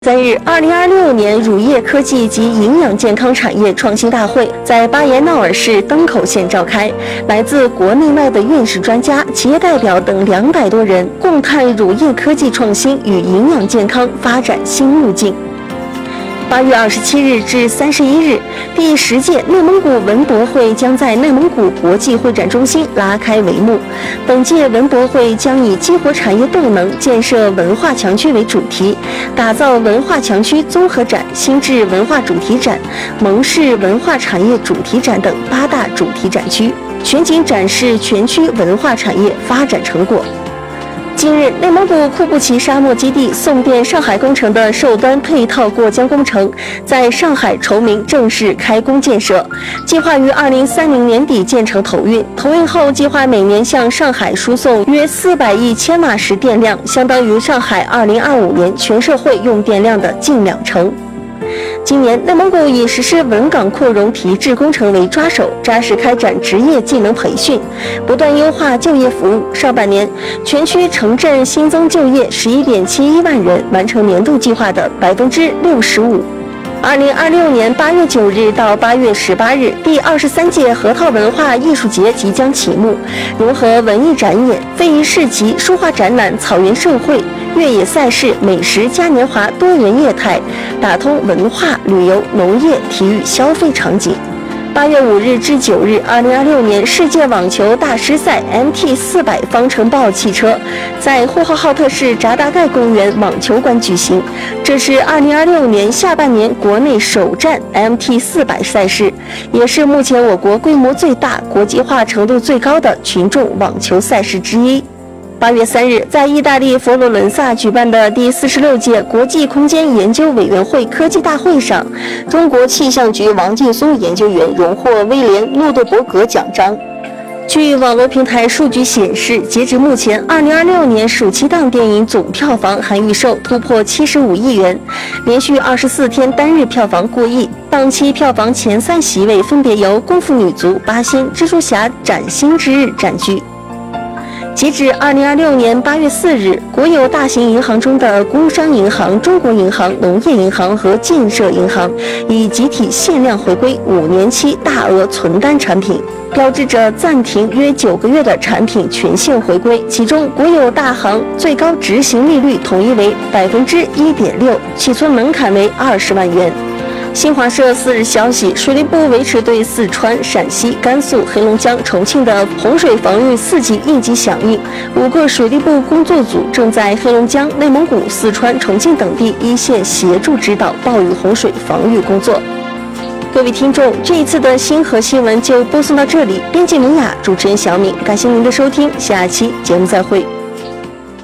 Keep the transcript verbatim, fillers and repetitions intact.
三日，二零二六年乳业科技及营养健康产业创新大会在巴彦淖尔市登口县召开，来自国内外的院士专家、企业代表等两百多人共探乳业科技创新与营养健康发展新路径。八月二十七日至三十一日，第十届内蒙古文博会将在内蒙古国际会展中心拉开帷幕。本届文博会将以激活产业动能、建设文化强区为主题，打造文化强区综合展、新智文化主题展、蒙氏文化产业主题展等八大主题展区，全景展示全区文化产业发展成果。近日，内蒙古库布齐沙漠基地送电上海工程的受端配套过江工程在上海崇明正式开工建设，计划于二零三零年底建成投运。投运后，计划每年向上海输送约四百亿千瓦时电量，相当于上海二零二五年全社会用电量的近两成。今年，内蒙古以实施文岗扩容提质工程为抓手，扎实开展职业技能培训，不断优化就业服务。上半年，全区城镇新增就业十一点七一万人，完成年度计划的百分之六十五。二零二六年八月九日到八月十八日，第二十三届核桃文化艺术节即将启幕，融合文艺展演、非遗市集、书画展览、草原盛会、越野赛事、美食嘉年华多元业态，打通文化、旅游、农业、体育消费场景。八月五日至九日，二零二六年世界网球大师赛 M T 四百方程豹汽车在呼和浩特市扎达盖公园网球馆举行。这是二零二六年下半年国内首站 M T 四百赛事，也是目前我国规模最大、国际化程度最高的群众网球赛事之一。八月三日，在意大利佛罗伦萨举办的第四十六届国际空间研究委员会科技大会上，中国气象局王劲松研究员荣获威廉·诺德伯格奖章。据网络平台数据显示，截至目前，二零二六年暑期档电影总票房含预售突破七十五亿元，连续二十四天单日票房过亿。档期票房前三席位分别由《功夫女足》《八仙》《蜘蛛侠：崭新之日》占据。截至二零二六年八月四日，国有大型银行中的工商银行、中国银行、农业银行和建设银行已集体限量回归五年期大额存单产品，标志着暂停约九个月的产品全线回归。其中，国有大行最高执行利率统一为百分之一点六，起存门槛为二十万元。新华社四日消息，水利部维持对四川、陕西、甘肃、黑龙江、重庆的洪水防御四级应急响应。五个水利部工作组正在黑龙江、内蒙古、四川、重庆等地一线协助指导暴雨洪水防御工作。各位听众，这一次的星河新闻就播送到这里。编辑明雅，主持人小敏，感谢您的收听，下期节目再会。